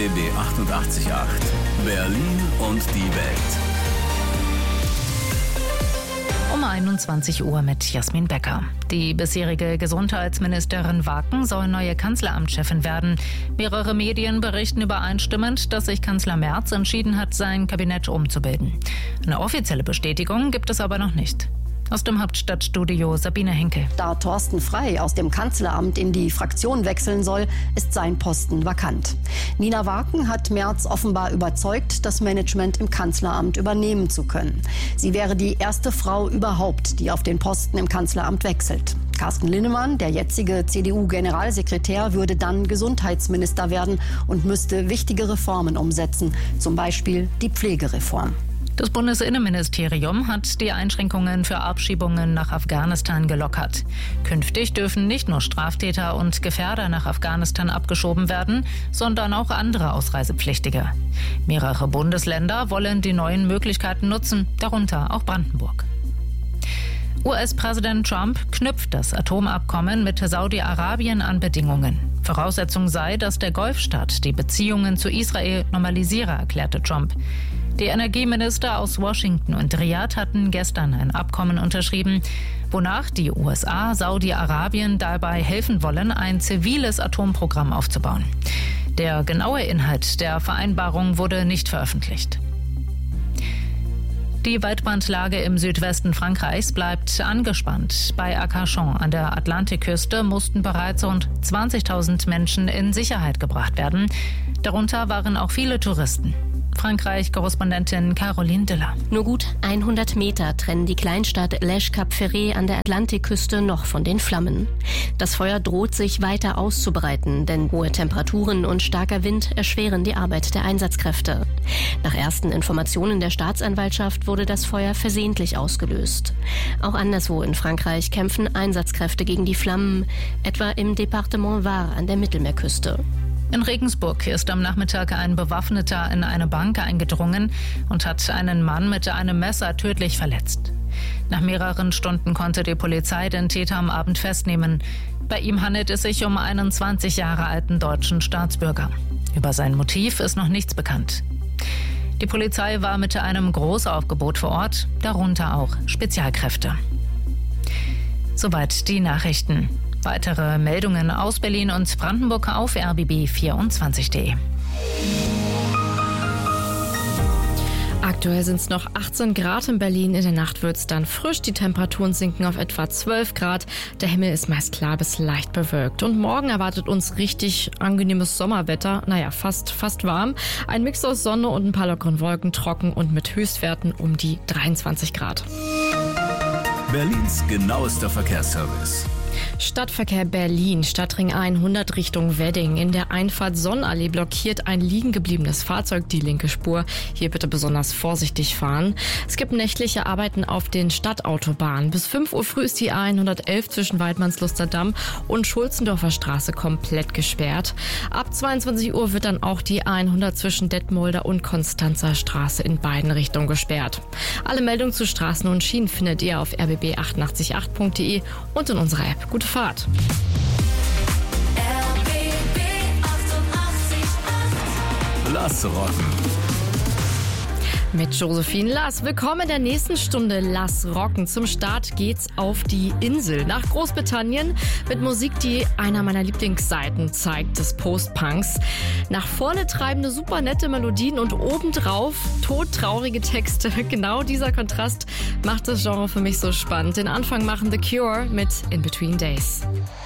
RBB 88.8 Berlin und die Welt. Um 21 Uhr mit Jasmin Becker. Die bisherige Gesundheitsministerin Waken soll neue Kanzleramtschefin werden. Mehrere Medien berichten übereinstimmend, dass sich Kanzler Merz entschieden hat, sein Kabinett umzubilden. Eine offizielle Bestätigung gibt es aber noch nicht. Aus dem Hauptstadtstudio Sabine Henke. Da Thorsten Frey aus dem Kanzleramt in die Fraktion wechseln soll, ist sein Posten vakant. Nina Waken hat Merz offenbar überzeugt, das Management im Kanzleramt übernehmen zu können. Sie wäre die erste Frau überhaupt, die auf den Posten im Kanzleramt wechselt. Carsten Linnemann, der jetzige CDU-Generalsekretär, würde dann Gesundheitsminister werden und müsste wichtige Reformen umsetzen, zum Beispiel die Pflegereform. Das Bundesinnenministerium hat die Einschränkungen für Abschiebungen nach Afghanistan gelockert. Künftig dürfen nicht nur Straftäter und Gefährder nach Afghanistan abgeschoben werden, sondern auch andere Ausreisepflichtige. Mehrere Bundesländer wollen die neuen Möglichkeiten nutzen, darunter auch Brandenburg. US-Präsident Trump knüpft das Atomabkommen mit Saudi-Arabien an Bedingungen. Voraussetzung sei, dass der Golfstaat die Beziehungen zu Israel normalisiere, erklärte Trump. Die Energieminister aus Washington und Riyadh hatten gestern ein Abkommen unterschrieben, wonach die USA Saudi-Arabien dabei helfen wollen, ein ziviles Atomprogramm aufzubauen. Der genaue Inhalt der Vereinbarung wurde nicht veröffentlicht. Die Waldbrandlage im Südwesten Frankreichs bleibt angespannt. Bei Arcachon an der Atlantikküste mussten bereits rund 20.000 Menschen in Sicherheit gebracht werden. Darunter waren auch viele Touristen. Frankreich-Korrespondentin Caroline Diller. Nur gut 100 Meter trennen die Kleinstadt Lèche-Cap-Ferret an der Atlantikküste noch von den Flammen. Das Feuer droht sich weiter auszubreiten, denn hohe Temperaturen und starker Wind erschweren die Arbeit der Einsatzkräfte. Nach ersten Informationen der Staatsanwaltschaft wurde das Feuer versehentlich ausgelöst. Auch anderswo in Frankreich kämpfen Einsatzkräfte gegen die Flammen, etwa im Departement Var an der Mittelmeerküste. In Regensburg ist am Nachmittag ein Bewaffneter in eine Bank eingedrungen und hat einen Mann mit einem Messer tödlich verletzt. Nach mehreren Stunden konnte die Polizei den Täter am Abend festnehmen. Bei ihm handelt es sich um einen 20 Jahre alten deutschen Staatsbürger. Über sein Motiv ist noch nichts bekannt. Die Polizei war mit einem Großaufgebot vor Ort, darunter auch Spezialkräfte. Soweit die Nachrichten. Weitere Meldungen aus Berlin und Brandenburg auf rbb24.de. Aktuell sind es noch 18 Grad in Berlin. In der Nacht wird es dann frisch. Die Temperaturen sinken auf etwa 12 Grad. Der Himmel ist meist klar bis leicht bewölkt. Und morgen erwartet uns richtig angenehmes Sommerwetter. Naja, fast warm. Ein Mix aus Sonne und ein paar lockeren Wolken, trocken und mit Höchstwerten um die 23 Grad. Berlins genauester Verkehrsservice. Stadtverkehr Berlin, Stadtring 100 Richtung Wedding. In der Einfahrt Sonnenallee blockiert ein liegen gebliebenes Fahrzeug die linke Spur. Hier bitte besonders vorsichtig fahren. Es gibt nächtliche Arbeiten auf den Stadtautobahnen. Bis 5 Uhr früh ist die A111 zwischen Waldmannsluster Damm und Schulzendorfer Straße komplett gesperrt. Ab 22 Uhr wird dann auch die A100 zwischen Detmolder und Konstanzer Straße in beiden Richtungen gesperrt. Alle Meldungen zu Straßen und Schienen findet ihr auf rbb888.de und in unserer App. Gute Fahrt. RBB 88.8 Lass rocken. Mit Josephine Lass. Willkommen in der nächsten Stunde Lass rocken. Zum Start geht's auf die Insel nach Großbritannien mit Musik, die einer meiner Lieblingsseiten zeigt, des Post-Punks. Nach vorne treibende, super nette Melodien und obendrauf todtraurige Texte. Genau dieser Kontrast macht das Genre für mich so spannend. Den Anfang machen The Cure mit In Between Days.